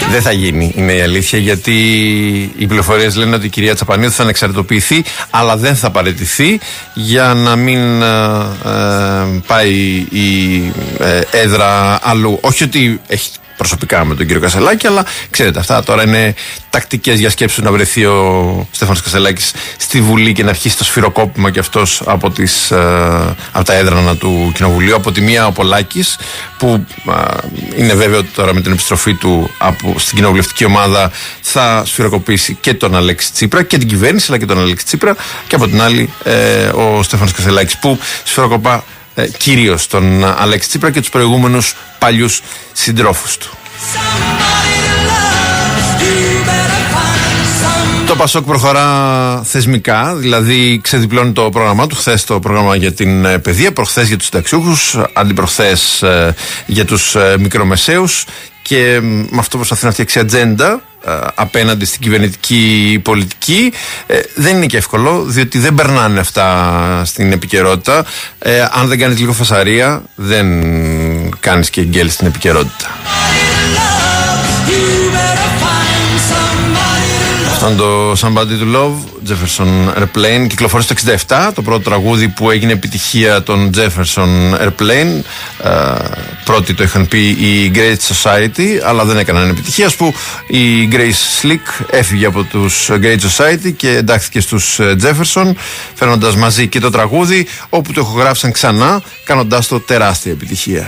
Δεν θα γίνει, είναι η αλήθεια, γιατί οι πληροφορίες λένε ότι η κυρία Τσαπανίδου θα ανεξαρτητοποιηθεί, αλλά δεν θα παραιτηθεί, για να μην πάει η έδρα αλλού. Όχι ότι έχει προσωπικά με τον κύριο Κασελάκη, αλλά ξέρετε, αυτά τώρα είναι τακτικές για σκέψους να βρεθεί ο Στέφανος Κασελάκης στη Βουλή και να αρχίσει το σφυροκόπημα κι αυτός από τα έδρανα του Κοινοβουλίου. Από τη μία ο Πολάκης, που είναι βέβαιο ότι τώρα με την επιστροφή του στην κοινοβουλευτική ομάδα θα σφυροκοπήσει και τον Αλέξη Τσίπρα και την κυβέρνηση, αλλά και τον Αλέξη Τσίπρα, και από την άλλη ο Στέφανος Κασελάκης, που σφυροκοπά κυρίως τον Αλέξη Τσίπρα και τους προηγούμενους παλιούς συντρόφους του. Το Πασόκ προχωρά θεσμικά, δηλαδή ξεδιπλώνει το πρόγραμμά του. Χθες το πρόγραμμα για την παιδεία, προχθές για τους συνταξιούχους, αντιπροχθές για τους μικρομεσαίους, και με αυτό προσπαθεί να φτιάξει ατζέντα απέναντι στην κυβερνητική πολιτική. Δεν είναι και εύκολο, διότι δεν περνάνε αυτά στην επικαιρότητα. Αν δεν κάνεις λίγο φασαρία, δεν κάνεις και γκέλ στην επικαιρότητα. Σαν το Somebody to Love, Jefferson Airplane, κυκλοφορεί στο 67, το πρώτο τραγούδι που έγινε επιτυχία των Jefferson Airplane. Πρώτοι το είχαν πει η Great Society, αλλά δεν έκαναν επιτυχία, που η Grace Slick έφυγε από τους Great Society και εντάχθηκε στους Jefferson, φέρνοντας μαζί και το τραγούδι, όπου το ηχογράφησαν ξανά, κάνοντάς το τεράστια επιτυχία.